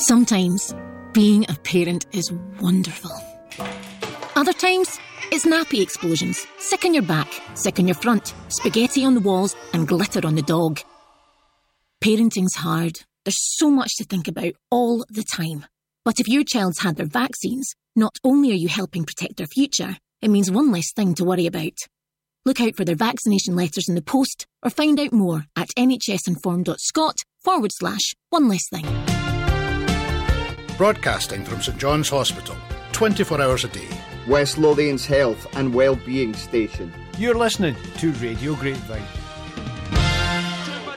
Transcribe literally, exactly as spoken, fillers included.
Sometimes, being a parent is wonderful. Other times, it's nappy explosions, sick on your back, sick on your front, spaghetti on the walls and glitter on the dog. Parenting's hard. There's so much to think about all the time. But if your child's had their vaccines, not only are you helping protect their future, it means one less thing to worry about. Look out for their vaccination letters in the post or find out more at nhsinform.scot forward slash one less thing. Broadcasting from St John's Hospital, twenty-four hours a day. West Lothian's health and wellbeing station. You're listening to Radio Grapevine.